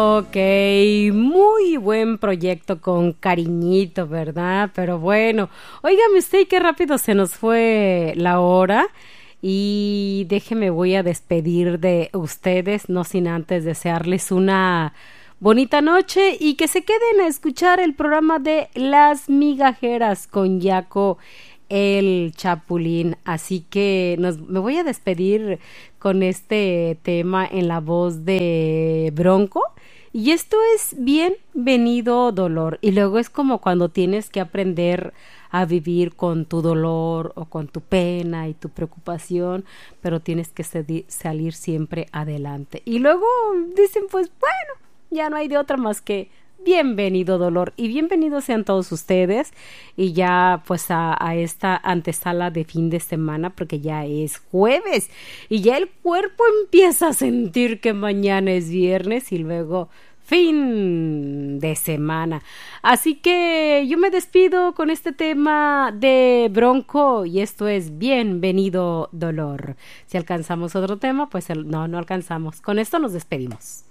Ok, muy buen proyecto con cariñito, ¿verdad? Pero bueno, óigame usted qué rápido se nos fue la hora y déjeme voy a despedir de ustedes, no sin antes desearles una bonita noche y que se queden a escuchar el programa de Las Migajeras con Yaco el Chapulín. Así que me voy a despedir con este tema en la voz de Bronco. Y esto es bienvenido dolor. Y luego es como cuando tienes que aprender a vivir con tu dolor o con tu pena y tu preocupación, pero tienes que salir siempre adelante. Y luego dicen, pues bueno, ya no hay de otra más que bienvenido dolor y bienvenidos sean todos ustedes y ya pues a esta antesala de fin de semana porque ya es jueves y ya el cuerpo empieza a sentir que mañana es viernes y luego fin de semana. Así que yo me despido con este tema de Bronco y esto es bienvenido dolor. Si alcanzamos otro tema, pues no alcanzamos. Con esto nos despedimos.